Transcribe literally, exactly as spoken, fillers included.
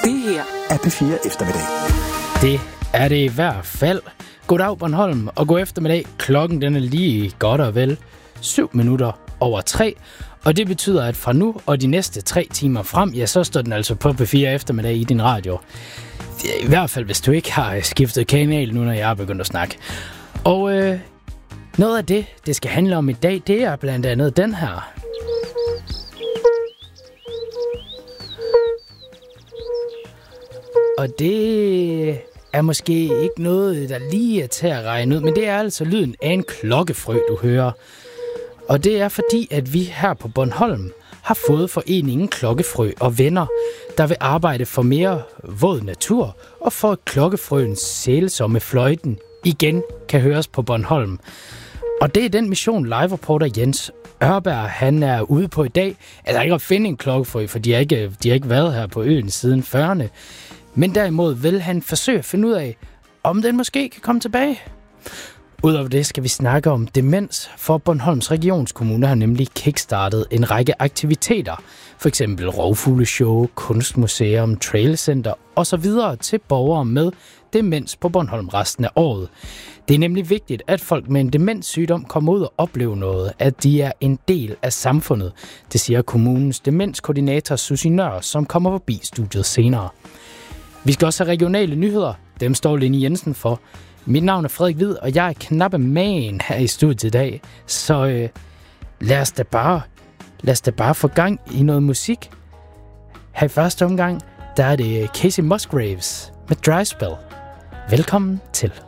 Det her er P fire Eftermiddag. Det er det i hvert fald. Goddag Bornholm, og god eftermiddag. Klokken den er lige godt og vel syv minutter over tre. Og det betyder, at fra nu og de næste tre timer frem, ja, så står den altså på P fire Eftermiddag i din radio. I hvert fald, hvis du ikke har skiftet kanal nu, når jeg er begyndt at snakke. Og øh, noget af det, det skal handle om i dag, det er blandt andet den her. Og det er måske ikke noget, der lige er til at regne ud, men det er altså lyden af en klokkefrø, du hører. Og det er fordi, at vi her på Bornholm har fået foreningen Klokkefrø og Venner, der vil arbejde for mere våd natur, og for at klokkefrøens sælsomme fløjten igen kan høres på Bornholm. Og det er den mission live-reporter Jens Ørberg, han er ude på i dag. Altså ikke at finde en klokkefrø, for de har ikke, de har ikke været her på øen siden fyrrerne. Men derimod vil han forsøge at finde ud af, om den måske kan komme tilbage. Udover det skal vi snakke om demens, for Bornholms Regionskommune har nemlig kickstartet en række aktiviteter. For eksempel rovfugleshow, kunstmuseum, trailcenter osv. til borgere med demens på Bornholm resten af året. Det er nemlig vigtigt, at folk med en demenssygdom kommer ud og oplever noget, at de er en del af samfundet. Det siger kommunens demenskoordinator Susie Nør, som kommer forbi studiet senere. Vi skal også have regionale nyheder. Dem står Lenny Jensen for. Mit navn er Frederik Hvid, og jeg er knappe man her i studiet i dag. Så øh, lad os da bare, lad os da bare få gang i noget musik. Her i første omgang, der er det Casey Musgraves med Dry Spell. Velkommen til.